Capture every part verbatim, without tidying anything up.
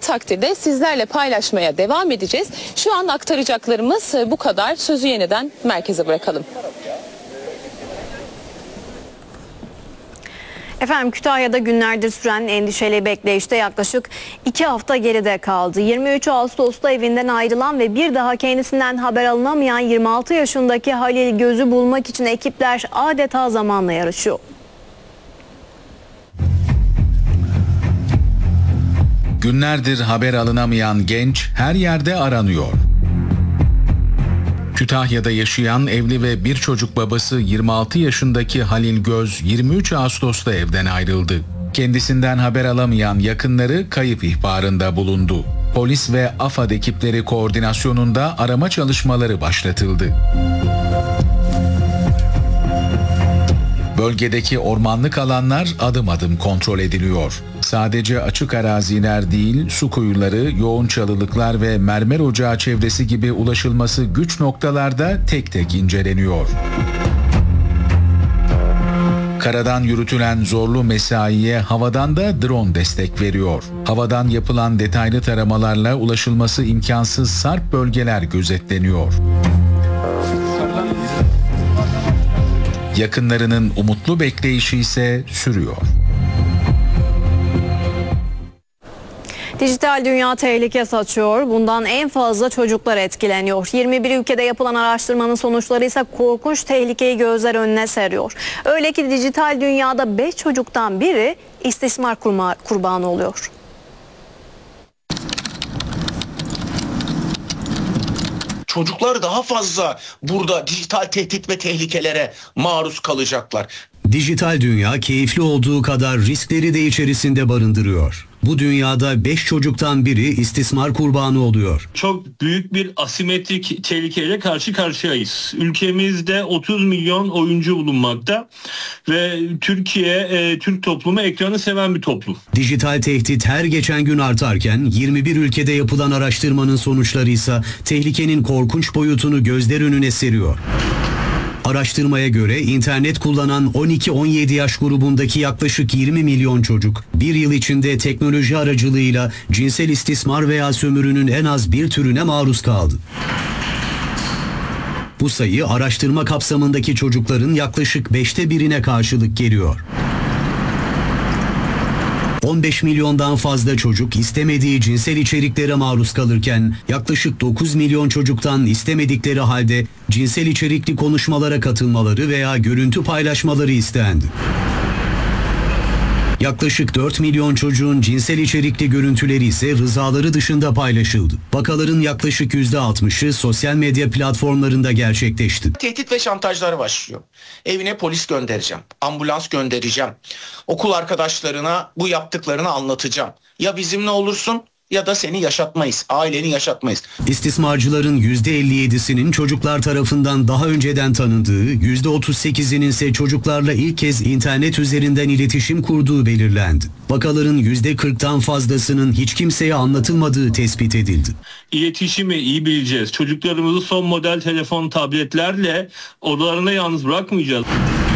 takdirde sizlerle paylaşmaya devam edeceğiz. Şu an aktaracaklarımız bu kadar. Sözü yeniden merkeze bırakalım. Efendim, Kütahya'da günlerdir süren endişeli bekleyişte yaklaşık iki hafta geride kaldı. yirmi üç Ağustos'ta evinden ayrılan ve bir daha kendisinden haber alınamayan yirmi altı yaşındaki Halil Göz'ü bulmak için ekipler adeta zamanla yarışıyor. Günlerdir haber alınamayan genç her yerde aranıyor. Kütahya'da yaşayan evli ve bir çocuk babası yirmi altı yaşındaki Halil Göz yirmi üç Ağustos'ta evden ayrıldı. Kendisinden haber alamayan yakınları kayıp ihbarında bulundu. Polis ve AFAD ekipleri koordinasyonunda arama çalışmaları başlatıldı. Bölgedeki ormanlık alanlar adım adım kontrol ediliyor. Sadece açık araziler değil, su kuyuları, yoğun çalılıklar ve mermer ocağı çevresi gibi ulaşılması güç noktalarda tek tek inceleniyor. Karadan yürütülen zorlu mesaiye havadan da drone destek veriyor. Havadan yapılan detaylı taramalarla ulaşılması imkansız sarp bölgeler gözetleniyor. Yakınlarının umutlu bekleyişi ise sürüyor. Dijital dünya tehlike saçıyor. Bundan en fazla çocuklar etkileniyor. yirmi bir ülkede yapılan araştırmanın sonuçları ise korkunç tehlikeyi gözler önüne seriyor. Öyle ki dijital dünyada beş çocuktan biri istismar kurbanı oluyor. Çocuklar daha fazla burada dijital tehdit ve tehlikelere maruz kalacaklar. Dijital dünya keyifli olduğu kadar riskleri de içerisinde barındırıyor. Bu dünyada beş çocuktan biri istismar kurbanı oluyor. Çok büyük bir asimetrik tehlikeyle karşı karşıyayız. Ülkemizde otuz milyon oyuncu bulunmakta ve Türkiye, e, Türk toplumu ekranı seven bir toplum. Dijital tehdit her geçen gün artarken yirmi bir ülkede yapılan araştırmanın sonuçları ise tehlikenin korkunç boyutunu gözler önüne seriyor. Araştırmaya göre internet kullanan on iki on yedi yaş grubundaki yaklaşık yirmi milyon çocuk bir yıl içinde teknoloji aracılığıyla cinsel istismar veya sömürünün en az bir türüne maruz kaldı. Bu sayı araştırma kapsamındaki çocukların yaklaşık beşte birine karşılık geliyor. on beş milyondan fazla çocuk istemediği cinsel içeriklere maruz kalırken yaklaşık dokuz milyon çocuktan istemedikleri halde cinsel içerikli konuşmalara katılmaları veya görüntü paylaşmaları istendi. Yaklaşık dört milyon çocuğun cinsel içerikli görüntüleri ise rızaları dışında paylaşıldı. Vakaların yaklaşık yüzde altmışı sosyal medya platformlarında gerçekleşti. Tehdit ve şantajları başlıyor. Evine polis göndereceğim, ambulans göndereceğim. Okul arkadaşlarına bu yaptıklarını anlatacağım. Ya bizimle olursun ya da seni yaşatmayız, aileni yaşatmayız. İstismarcıların yüzde elli yedisinin çocuklar tarafından daha önceden tanındığı, yüzde otuz sekizinin ise çocuklarla ilk kez internet üzerinden iletişim kurduğu belirlendi. Vakaların yüzde kırktan fazlasının hiç kimseye anlatılmadığı tespit edildi. İletişimi iyi bileceğiz. Çocuklarımızı son model telefon, tabletlerle odalarına yalnız bırakmayacağız.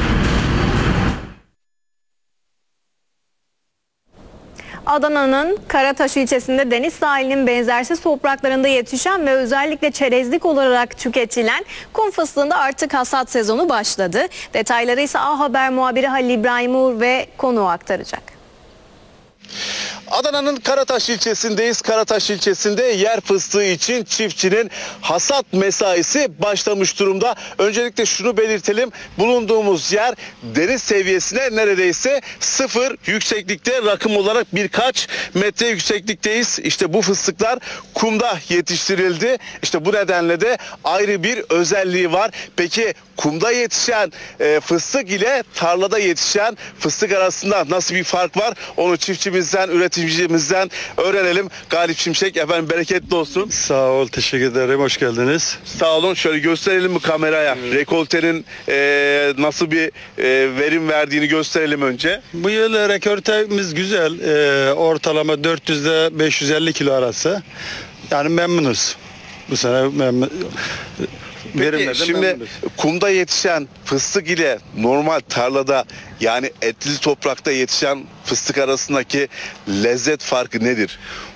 Adana'nın Karataş ilçesinde deniz sahilinin benzersiz topraklarında yetişen ve özellikle çerezlik olarak tüketilen kum fıstığında artık hasat sezonu başladı. Detayları ise A Haber muhabiri Halil İbrahim Uğur ve konuğu aktaracak. Adana'nın Karataş ilçesindeyiz. Karataş ilçesinde yer fıstığı için çiftçinin hasat mesaisi başlamış durumda. Öncelikle şunu belirtelim. Bulunduğumuz yer deniz seviyesine neredeyse sıfır yükseklikte, rakım olarak birkaç metre yükseklikteyiz. İşte bu fıstıklar kumda yetiştirildi. İşte bu nedenle de ayrı bir özelliği var. Peki kumda yetişen e, fıstık ile tarlada yetişen fıstık arasında nasıl bir fark var? Onu çiftçimizden, üreticimizden öğrenelim. Galip Şimşek, efendim bereketli olsun. Sağ ol, teşekkür ederim. Hoş geldiniz. Sağ olun. Şöyle gösterelim mi kameraya? Evet. Rekoltenin e, nasıl bir e, verim verdiğini gösterelim önce. Bu yıl rekoltemiz güzel. E, ortalama dört yüz ile beş yüz elli kilo arası. Yani memnunuz. Bu sene memnun. Peki şimdi memnunuz. Kumda yetişen fıstık ile normal tarlada, yani etli toprakta yetişen fıstık arasındaki lezzet farkı nedir?